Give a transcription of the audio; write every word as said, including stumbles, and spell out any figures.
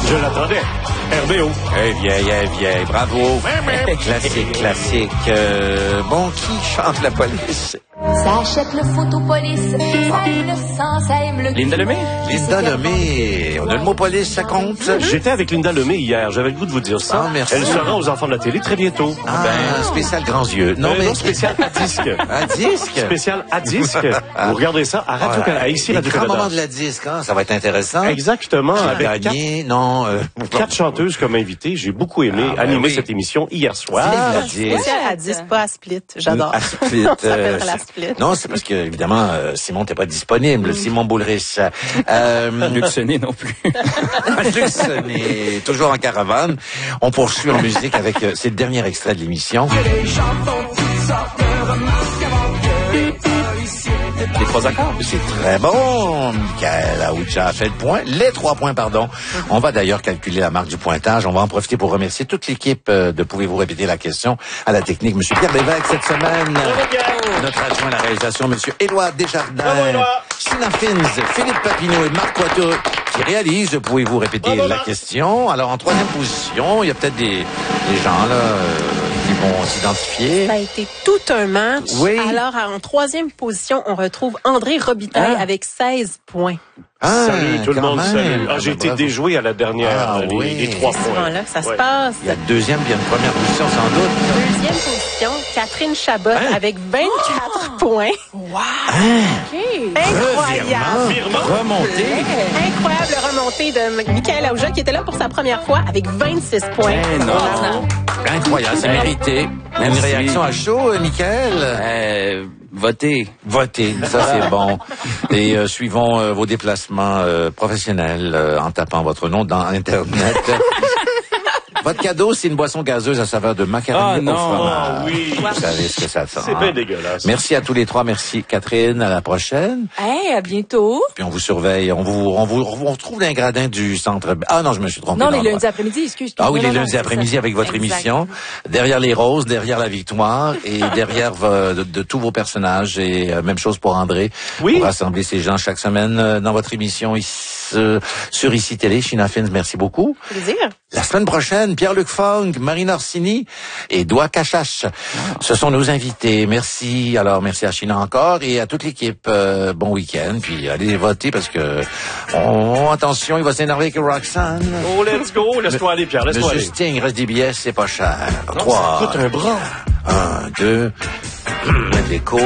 Je l'attendais. R B O. Eh bien, eh bien, bravo. Classique, classique. Euh, bon, qui chante la police? Ça achète le photopolice, ça aime le sang, ça aime le... Linda Lemay? Linda Lemay. On a le mot police, ça compte? J'étais avec Linda Lemay hier. J'avais le goût de vous dire ça. Ah, merci. Elle se rend aux enfants de la télé très bientôt. Ah, Ben, spécial grands yeux. Non, euh, mais... non, spécial à disque. Un disque? Spécial à disque. Vous regardez ça à Radio Voilà. Canada, ici Les Radio grands Canada. moments de la disque, hein? Ça va être intéressant. Exactement. Qui a Avec quatre, gagné, non... Euh... quatre chanteuses comme invitées. J'ai beaucoup aimé Ah, ben animer oui. cette émission hier soir. La disque. Spécial à dix, pas à split. J'adore. À split, Ça euh, s'appelle la split. Non, c'est parce que, évidemment, euh, Simon n'était pas disponible. Simon Boulris. Euh, Luc Sonné non plus. Luc Sonné, toujours en caravane. On poursuit en musique avec... Euh, c'est le dernier extrait de l'émission. Les trois accords. C'est très bon. Michael Aoucha a fait le point. Les trois points, pardon. On va d'ailleurs calculer la marque du pointage. On va en profiter pour remercier toute l'équipe euh, de Pouvez-vous répéter la question à la technique. Monsieur Pierre Lévesque cette semaine. Notre adjoint à la réalisation, Monsieur Éloi Desjardins. Sina Fins, Philippe Papineau et Marc Coiteau qui réalisent. Pouvez-vous répéter Bravo, la Marc. question? Alors, en troisième position, il y a peut-être des, des gens là euh, qui vont s'identifier. Ça a été tout un match. Oui. Alors, en troisième position, on retrouve André Robitaille Ah. avec seize points. Ah, Salut tout le quand monde, même. salut. Ah, j'ai Ah, été bravo. déjoué à la dernière, Ah, les, oui. les trois C'est souvent points. là que ça se Ouais. passe. Il y a une deuxième, puis il y a une première position, sans doute. Deuxième position, Catherine Chabot Hein? avec vingt-quatre points. Wow! Incroyable! Virement. Remontée. Incroyable remontée de Michael Aouja qui était là pour sa première fois avec vingt-six points. Eh non. Incroyable, c'est mérité. Une Merci. réaction à chaud, euh, Michael? Euh, votez. Votez, ça c'est bon. Et euh, suivons euh, vos déplacements euh, professionnels euh, en tapant votre nom dans Internet. Votre cadeau, c'est une boisson gazeuse à saveur de macaroni Ah, au non. fromage. Ah, oui. Vous savez ce que ça sent. C'est bien dégueulasse. Merci à tous les trois. Merci Catherine. À la prochaine. Hey, à bientôt. Puis on vous surveille. On vous, on vous, on vous trouve dans les gradins du centre. Ah non, je me suis trompé. Non, les d'endroit. lundis après-midi, excuse. Ah oui, Non, les non, non, lundis c'est après-midi ça. avec votre Exact. émission. Derrière les roses, derrière la victoire et derrière vo- de, de tous vos personnages. Et euh, même chose pour André. Oui. Pour rassembler ces gens chaque semaine euh, dans votre émission ici, euh, sur Ici Télé. China Fins, merci beaucoup. Plaisir. La semaine prochaine, Pierre-Luc Fong, Marine Orsini et Doua Cachache. Ce sont nos invités. Merci. Alors, merci à China encore et à toute l'équipe. Euh, bon week-end. Puis allez voter parce que, oh, attention, il va s'énerver avec Roxane. Oh, let's go. Laisse-toi aller, Pierre. Laisse-toi Monsieur aller. Sting, il reste des billets, c'est pas cher. Non, Trois. ça coûte un bras. Un, deux. Des côtes.